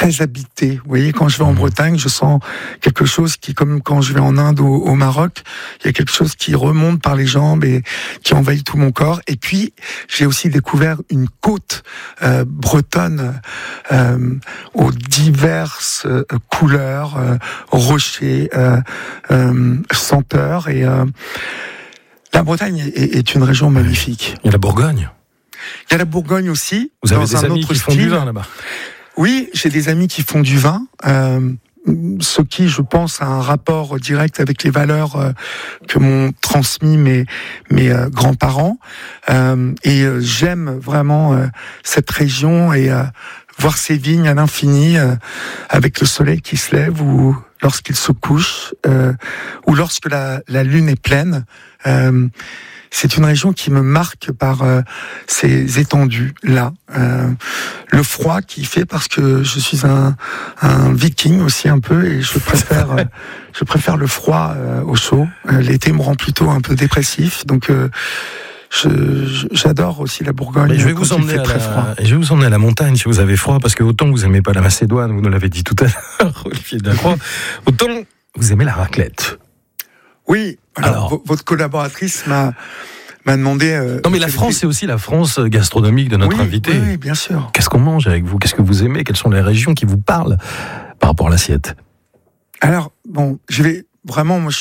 très habité. Vous voyez, quand je vais en Bretagne, je sens quelque chose qui, comme quand je vais en Inde ou au Maroc, il y a quelque chose qui remonte par les jambes et qui envahit tout mon corps. Et puis, j'ai aussi découvert une côte bretonne aux diverses couleurs, rochers, senteurs. Et la Bretagne est une région magnifique. Il y a la Bourgogne. Il y a la Bourgogne aussi. Vous avez des amis qui font du vin là-bas? Oui, j'ai des amis qui font du vin. Ce qui, je pense, a un rapport direct avec les valeurs que m'ont transmis mes grands-parents. Et j'aime vraiment cette région et voir ces vignes à l'infini, avec le soleil qui se lève ou lorsqu'il se couche, ou lorsque la lune est pleine. C'est une région qui me marque par ces étendues-là. Le froid qui fait parce que je suis un viking aussi un peu et je préfère le froid au chaud. L'été me rend plutôt un peu dépressif, donc j'adore aussi la Bourgogne. Mais je vais vous emmener à la montagne si vous avez froid, parce que autant vous aimez pas la Macédoine, vous nous l'avez dit tout à l'heure, Olivier Delacroix, autant vous aimez la raclette. Oui, alors votre collaboratrice m'a demandé... non mais la France, c'est aussi la France gastronomique de notre invité. Oui, bien sûr. Qu'est-ce qu'on mange avec vous? Qu'est-ce que vous aimez? Quelles sont les régions qui vous parlent par rapport à l'assiette? Alors, bon, je vais... Vraiment, moi,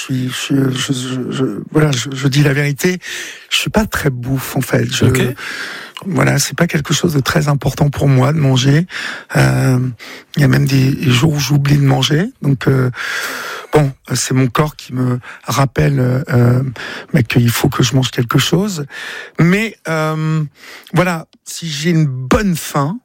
je dis la vérité. Je suis pas très bouffe, en fait. Okay. Voilà, c'est pas quelque chose de très important pour moi de manger. Il y a même des jours où j'oublie de manger. Donc, bon, c'est mon corps qui me rappelle qu'il faut que je mange quelque chose. Mais voilà, si j'ai une bonne faim,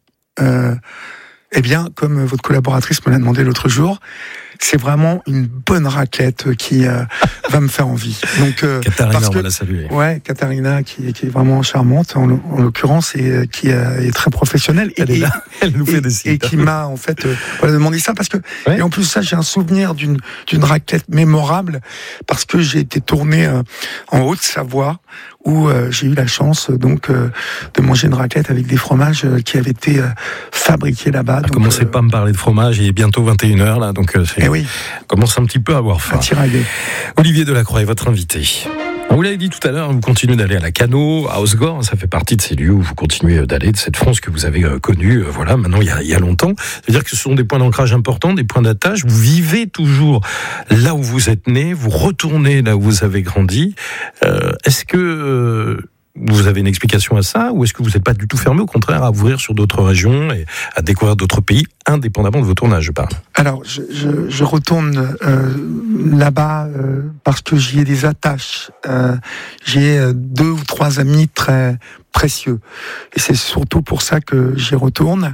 eh bien, comme votre collaboratrice me l'a demandé l'autre jour, c'est vraiment une bonne raclette qui va me faire envie. Donc, Katharina, on va la saluer. Ouais, Katharina qui est vraiment charmante en l'occurrence et qui est très professionnelle. Elle est là, elle nous fait des signes. Et qui m'a en fait demandé ça parce que et en plus ça j'ai un souvenir d'une raclette mémorable parce que j'ai été tourné en Haute-Savoie où j'ai eu la chance donc de manger une raclette avec des fromages qui avaient été fabriqués là-bas. Commencez pas à me parler de fromage, il est bientôt 21h là, donc oui. On commence un petit peu à avoir faim. Olivier Delacroix est votre invité. On vous l'avez dit tout à l'heure, vous continuez d'aller à la Cano, à Osgore, ça fait partie de ces lieux où vous continuez d'aller, de cette France que vous avez connue, voilà, maintenant il y a longtemps. C'est-à-dire que ce sont des points d'ancrage importants, des points d'attache. Vous vivez toujours là où vous êtes né, vous retournez là où vous avez grandi. Est-ce que vous avez une explication à ça, ou est-ce que vous n'êtes pas du tout fermé, au contraire, à ouvrir sur d'autres régions et à découvrir d'autres pays, indépendamment de vos tournages, je parle? Alors, je retourne là-bas parce que j'y ai des attaches. J'ai 2 ou 3 amis très précieux. Et c'est surtout pour ça que j'y retourne.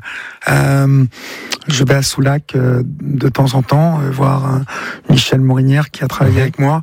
Je vais à Soulac de temps en temps voir Michel Morinière qui a travaillé avec moi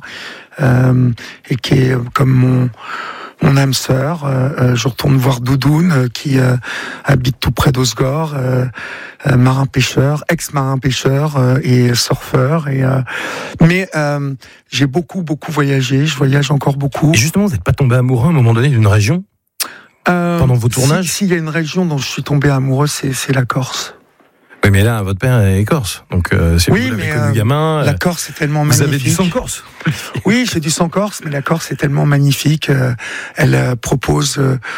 et qui est comme mon âme sœur. Je retourne voir Doudoune qui habite tout près d'Osgore, marin-pêcheur, ex-marin-pêcheur et surfeur. Mais j'ai beaucoup voyagé, je voyage encore beaucoup. Et justement, vous n'êtes pas tombé amoureux à un moment donné d'une région pendant vos tournages? S'il y a une région dont je suis tombé amoureux, c'est la Corse. Oui, mais là, votre père est corse, donc si vous l'avez connu gamin... La Corse est tellement magnifique. Vous avez du sang corse? Oui, j'ai du sang corse, mais la Corse est tellement magnifique. Elle propose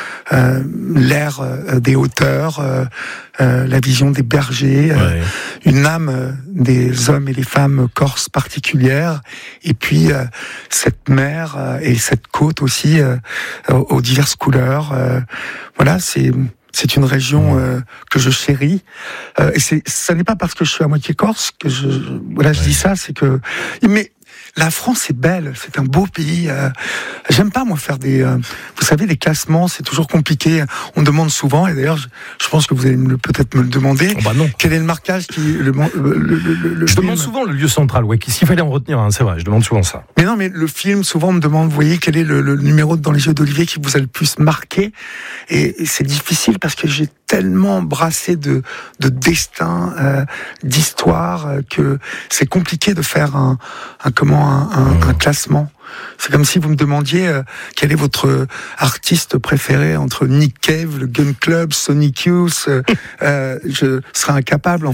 l'air des hauteurs, la vision des bergers, une âme des hommes et des femmes corses particulières, et puis cette mer et cette côte aussi aux diverses couleurs. Voilà, c'est une région que je chéris. Et ça n'est pas parce que je suis à moitié corse que je dis ça, c'est que... Mais la France est belle, c'est un beau pays. J'aime pas, moi, faire vous savez, des classements, c'est toujours compliqué. On me demande souvent, et d'ailleurs, je pense que vous allez peut-être me le demander. Non. Quel est le marquage Je demande souvent le lieu central, s'il fallait en retenir un, c'est vrai, je demande souvent ça. Mais non, mais le film, souvent, on me demande, vous voyez, quel est le numéro de Dans les yeux d'Olivier qui vous a le plus marqué? Et c'est difficile parce que j'ai tellement brassé de destin, d'histoire, que c'est compliqué de faire un classement. C'est comme si vous me demandiez quel est votre artiste préféré entre Nick Cave, le Gun Club, Sonic Youth. Je serais incapable.